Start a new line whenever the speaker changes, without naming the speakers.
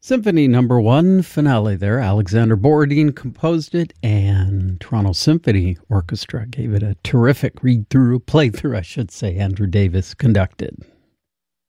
Symphony Number 1 finale there. Alexander Borodin composed it, and Toronto Symphony Orchestra gave it a terrific playthrough, I should say. Andrew Davis conducted.